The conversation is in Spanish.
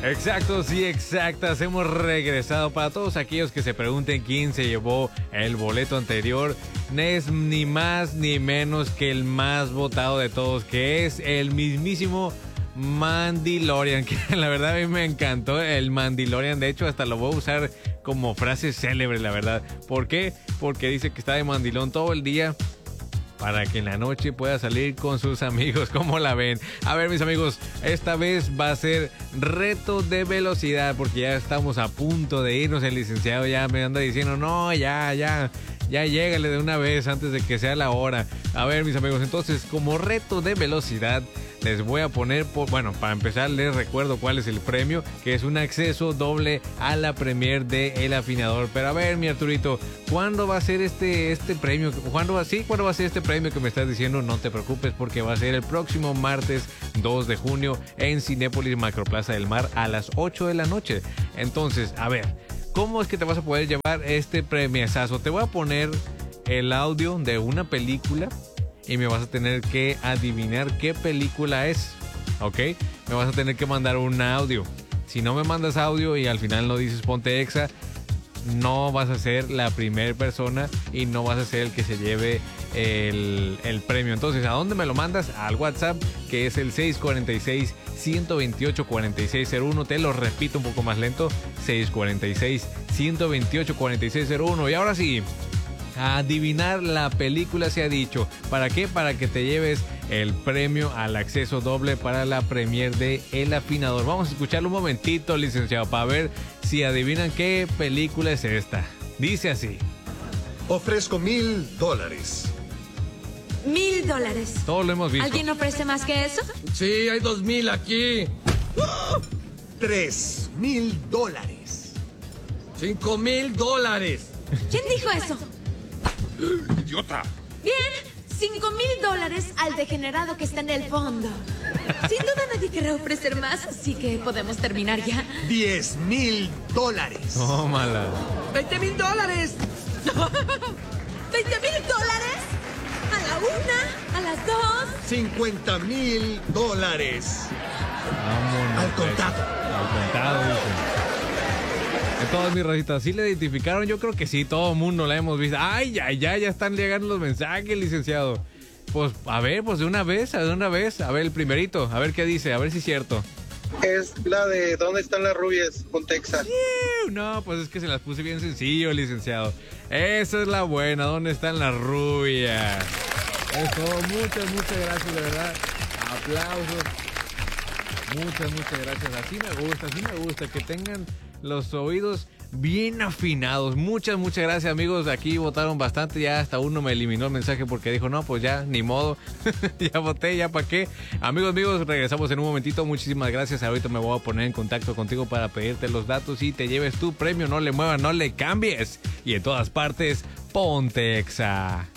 Exactos y exactas, hemos regresado. Para todos aquellos que se pregunten quién se llevó el boleto anterior, es ni más ni menos que el más votado de todos, que es el mismísimo Mandalorian, que la verdad a mí me encantó el Mandalorian. De hecho, hasta lo voy a usar como frase célebre, la verdad. ¿Por qué? Porque dice que está de mandilón todo el día para que en la noche pueda salir con sus amigos. ¿Cómo la ven? A ver, mis amigos, esta vez va a ser reto de velocidad, porque ya estamos a punto de irnos. El licenciado ya me anda diciendo, no, ya llégale de una vez antes de que sea la hora. A ver, mis amigos, entonces, como reto de velocidad, les voy a poner, bueno, para empezar les recuerdo cuál es el premio, que es un acceso doble a la premier de El Afinador. Pero a ver, mi Arturito, ¿cuándo va a ser este premio? ¿Cuándo va a ser este premio que me estás diciendo? No te preocupes, porque va a ser el próximo martes 2 de junio en Cinépolis Macroplaza del Mar a las 8 de la noche. Entonces, a ver, ¿cómo es que te vas a poder llevar este premiazazo? Te voy a poner el audio de una película y me vas a tener que adivinar qué película es, ¿ok? Me vas a tener que mandar un audio. Si no me mandas audio y al final no dices ponte exa, no vas a ser la primera persona y no vas a ser el que se lleve el premio. Entonces, ¿a dónde me lo mandas? Al WhatsApp, que es el 646-128-4601. Te lo repito un poco más lento, 646-128-4601. Y ahora sí, a adivinar la película se ha dicho. ¿Para qué? Para que te lleves el premio al acceso doble para la premier de El Afinador. Vamos a escucharlo un momentito, licenciado, para ver si adivinan qué película es esta. Dice así: ofrezco $1,000. $1,000. Todos lo hemos visto. ¿Alguien ofrece más que eso? Sí, hay 2,000 aquí. $3,000. $5,000. ¿Quién dijo eso? ¡Idiota! Bien, $5,000 al degenerado que está en el fondo. Sin duda nadie querrá ofrecer más, así que podemos terminar ya. $10,000. Tómala. $20,000. $20,000. A la una, a las dos. $50,000. Vámonos. Al contado. Al contado, dicen. Todas mis racitas, ¿sí le identificaron? Yo creo que sí, todo el mundo la hemos visto. Ay, ya están llegando los mensajes, licenciado. Pues, a ver, pues de una vez. A ver, el primerito, a ver qué dice, a ver si es cierto. Es la de ¿dónde están las rubias? Con Texas. No, pues es que se las puse bien sencillo, licenciado. Esa es la buena, ¿dónde están las rubias? Eso, muchas gracias, de verdad. Aplausos. Muchas gracias. Así me gusta que tengan los oídos bien afinados. Muchas gracias, amigos. Aquí votaron bastante. Ya hasta uno me eliminó el mensaje porque dijo, no, pues ya, ni modo. Ya voté, ya para qué. Amigos, regresamos en un momentito. Muchísimas gracias. Ahorita me voy a poner en contacto contigo para pedirte los datos y te lleves tu premio. No le muevas, no le cambies. Y en todas partes, ponte exa.